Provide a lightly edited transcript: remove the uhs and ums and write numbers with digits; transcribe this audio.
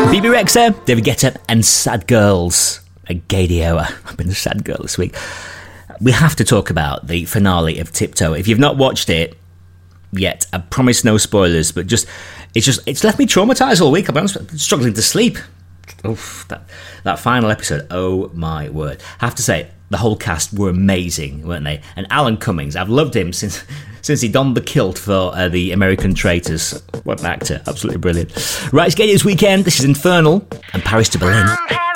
Bebe Rexha, David Guetta, and Sad Girls. A Gadio. I've been a sad girl this week. We have to talk about the finale of Tiptoe. If you've not watched it yet, I promise no spoilers, but it's left me traumatised all week. I'm struggling to sleep. Oof, that final episode, oh my word. I have to say, the whole cast were amazing, weren't they? And Alan Cummings, I've loved him since he donned the kilt for the American Traitors. What an actor, absolutely brilliant. Right, it's Gadio's weekend. This is Infernal and Paris to Berlin.